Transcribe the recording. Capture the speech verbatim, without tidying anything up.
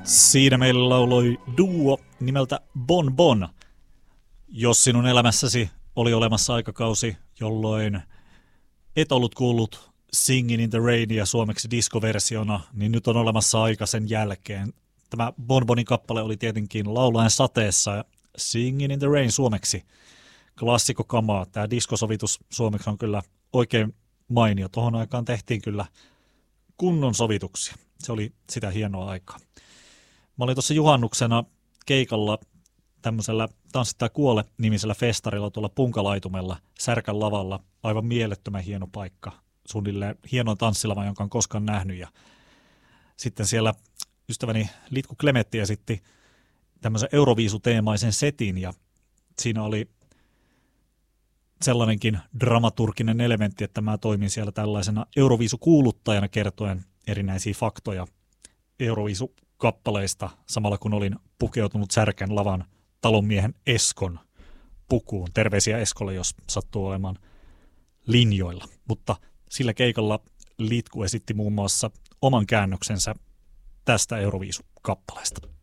Siinä meillä lauloi duo nimeltä Bon Bon. Jos sinun elämässäsi oli olemassa aikakausi, jolloin et ollut kuullut Singin in the Rainia suomeksi diskoversiona, niin nyt on olemassa aika sen jälkeen. Tämä Bon Bonin kappale oli tietenkin Laulaen sateessa ja Singin in the Rain suomeksi klassikokamaa. Tämä diskosovitus suomeksi on kyllä oikein mainio. Tuohon aikaan tehtiin kyllä kunnon sovituksia. Se oli sitä hienoa aikaa. Mä olin tuossa juhannuksena keikalla tämmöisellä Tanssittaa kuole -nimisellä festarilla tuolla Punkalaitumella Särkän lavalla. Aivan mielettömän hieno paikka. Suunnilleen hienoin tanssilava, jonka on koskaan nähnyt. Ja sitten siellä ystäväni Litku Klemetti esitti tämmöisen Euroviisuteemaisen setin ja siinä oli sellainenkin dramaturginen elementti, että mä toimin siellä tällaisena Euroviisukuuluttajana kertoen erinäisiä faktoja Euroviisukappaleista, samalla kun olin pukeutunut Särkän lavan talonmiehen Eskon pukuun. Terveisiä Eskolle, jos sattuu olemaan linjoilla. Mutta sillä keikalla Litku esitti muun muassa oman käännöksensä tästä Euroviisukappaleesta.